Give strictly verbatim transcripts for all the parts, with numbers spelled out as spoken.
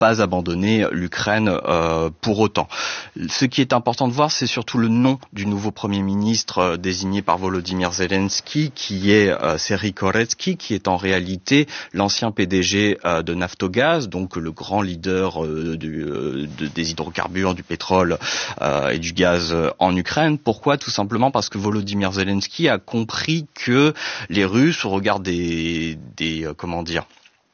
pas abandonner l'Ukraine euh, pour autant. Ce qui est important de voir, c'est surtout le nom du nouveau Premier ministre euh, désigné par Volodymyr Zelensky, qui est euh, Serhiy Koretsky, qui est en réalité l'ancien P D G euh, de Naftogaz, donc le grand leader euh, du, euh, de, des hydrocarbures, du pétrole euh, et du gaz euh, en Ukraine. Pourquoi ? Tout simplement parce que Volodymyr Zelensky a compris que les Russes, au regard des, des euh, comment dire,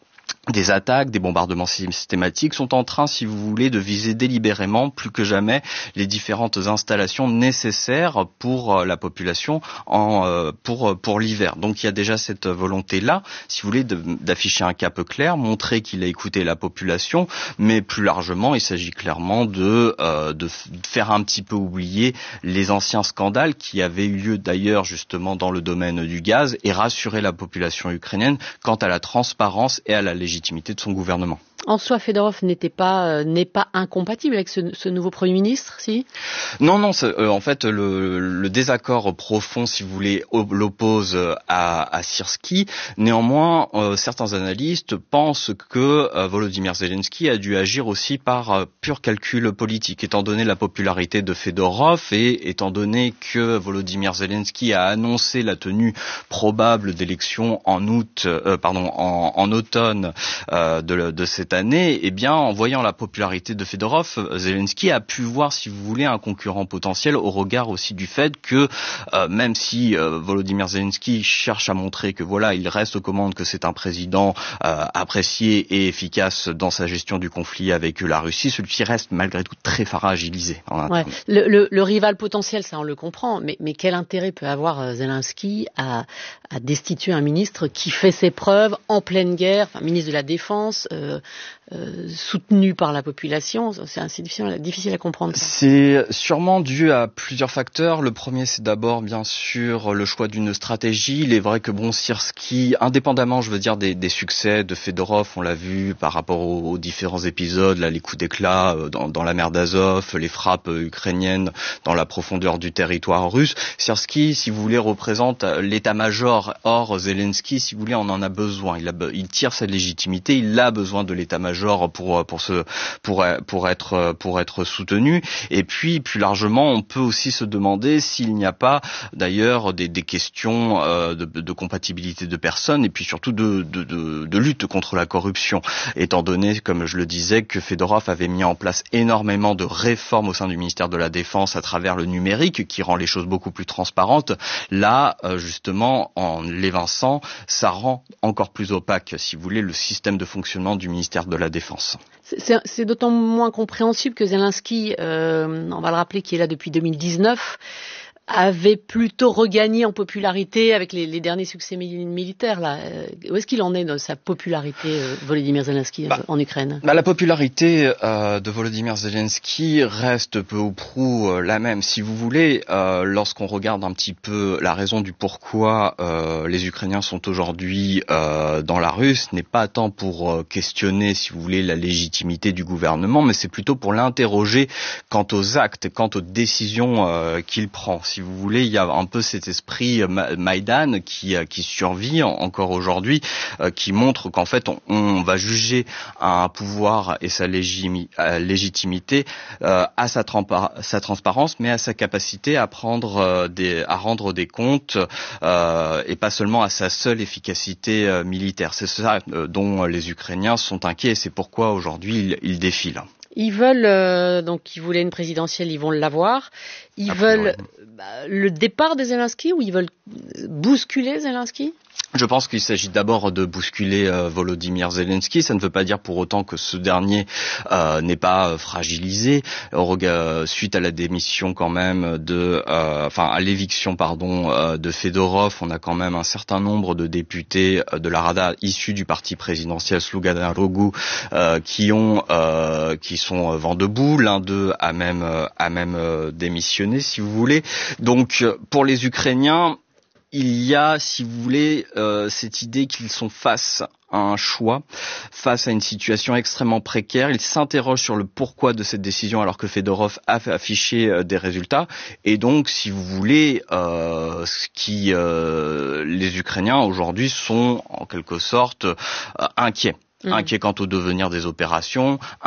des attaques, des bombardements systématiques, sont en train, si vous voulez, de viser délibérément, plus que jamais, les différentes installations nécessaires pour la population en, euh, pour, pour l'hiver. Donc il y a déjà cette volonté-là, si vous voulez, de, d'afficher un cap clair, montrer qu'il a écouté la population, mais plus largement, il s'agit clairement de, euh, de faire un petit peu oublier les anciens scandales qui avaient eu lieu d'ailleurs justement dans le domaine du gaz et rassurer la population ukrainienne quant à la transparence et à la légitimité de son gouvernement. En soi, Fedorov n'était pas euh, n'est pas incompatible avec ce, ce nouveau Premier ministre, si ? Non, non. Euh, en fait, le, le désaccord profond, si vous voulez, l'oppose à, à Syrskyi. Néanmoins, euh, certains analystes pensent que euh, Volodymyr Zelensky a dû agir aussi par euh, pur calcul politique, étant donné la popularité de Fedorov et étant donné que Volodymyr Zelensky a annoncé la tenue probable d'élections en août, euh, pardon, en, en automne euh, de, de cette année, eh bien, en voyant la popularité de Fedorov, Zelensky a pu voir, si vous voulez, un concurrent potentiel au regard aussi du fait que, euh, même si euh, Volodymyr Zelensky cherche à montrer que voilà, il reste aux commandes, que c'est un président euh, apprécié et efficace dans sa gestion du conflit avec la Russie, celui-ci reste malgré tout très fragilisé. Ouais. Le, le, le rival potentiel, ça on le comprend, mais, mais quel intérêt peut avoir Zelensky à, à destituer un ministre qui fait ses preuves en pleine guerre, enfin, ministre de la Défense, euh, Euh, soutenu par la population? C'est assez difficile, difficile à comprendre. Ça. C'est sûrement dû à plusieurs facteurs. Le premier, c'est d'abord, bien sûr, le choix d'une stratégie. Il est vrai que bon, Syrskyi, indépendamment, je veux dire, des, des succès de Fedorov, on l'a vu par rapport aux, aux différents épisodes, là, les coups d'éclat dans, dans la mer d'Azov, les frappes ukrainiennes dans la profondeur du territoire russe. Syrskyi, si vous voulez, représente l'état-major. Or, Zelensky, si vous voulez, on en a besoin. Il, a, il tire sa légitimité, il a besoin de l'état-major pour pour se pour pour être pour être soutenu. Et puis plus largement, on peut aussi se demander s'il n'y a pas d'ailleurs des des questions euh, de, de compatibilité de personnes et puis surtout de, de de de lutte contre la corruption, étant donné, comme je le disais, que Fedorov avait mis en place énormément de réformes au sein du ministère de la Défense à travers le numérique qui rend les choses beaucoup plus transparentes. Là, euh, justement, en l'évinçant, ça rend encore plus opaque, si vous voulez, le système de fonctionnement du ministère de la Défense. C'est, c'est d'autant moins compréhensible que Zelensky, euh, on va le rappeler, qui est là depuis deux mille dix-neuf, avait plutôt regagné en popularité avec les, les derniers succès militaires. Là. Où est-ce qu'il en est dans sa popularité, euh, Volodymyr Zelensky, bah, en Ukraine ? bah, La popularité euh, de Volodymyr Zelensky reste peu ou prou euh, la même. Si vous voulez, euh, lorsqu'on regarde un petit peu la raison du pourquoi euh, les Ukrainiens sont aujourd'hui euh, dans la rue, ce n'est pas tant pour euh, questionner, si vous voulez, la légitimité du gouvernement, mais c'est plutôt pour l'interroger quant aux actes, quant aux décisions euh, qu'il prend. Si vous voulez, il y a un peu cet esprit Maïdan qui, qui survit encore aujourd'hui, euh, qui montre qu'en fait, on, on va juger un pouvoir et sa légimi, euh, légitimité euh, à sa, trempa, sa transparence, mais à sa capacité à prendre euh, des, à rendre des comptes euh, et pas seulement à sa seule efficacité euh, militaire. C'est ça euh, dont les Ukrainiens sont inquiets et c'est pourquoi aujourd'hui ils, ils défilent. Ils veulent, euh, donc ils voulaient une présidentielle, ils vont l'avoir. Ils Après, veulent ouais. bah, le départ de Zelensky ou ils veulent bousculer Zelensky ? Je pense qu'il s'agit d'abord de bousculer euh, Volodymyr Zelensky. Ça ne veut pas dire pour autant que ce dernier euh, n'est pas euh, fragilisé. Euh, suite à la démission quand même de, euh, enfin à l'éviction pardon euh, de Fedorov, on a quand même un certain nombre de députés euh, de la Rada issus du parti présidentiel Sluga Narodu euh, qui ont, euh, qui sont euh, vent debout. L'un d'eux a même euh, a même euh, démissionné, si vous voulez. Donc pour les Ukrainiens, il y a, si vous voulez, euh, cette idée qu'ils sont face à un choix, face à une situation extrêmement précaire. Ils s'interrogent sur le pourquoi de cette décision alors que Fedorov a affiché euh, des résultats. Et donc, si vous voulez, euh, ce qui, euh, les Ukrainiens aujourd'hui sont en quelque sorte euh, inquiets. mmh. inquiet quant au devenir des opérations,